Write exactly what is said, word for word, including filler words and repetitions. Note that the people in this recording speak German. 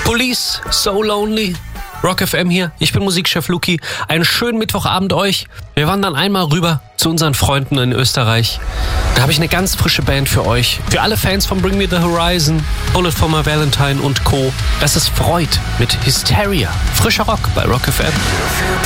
Police, So Lonely. Rock F M hier, ich bin Musikchef Luki. Einen schönen Mittwochabend euch. Wir wandern einmal rüber zu unseren Freunden in Österreich. Da habe ich eine ganz frische Band für euch. Für alle Fans von Bring Me The Horizon, Bullet For My Valentine und Co. Das ist Freud mit Hysteria. Frischer Rock bei Rock F M.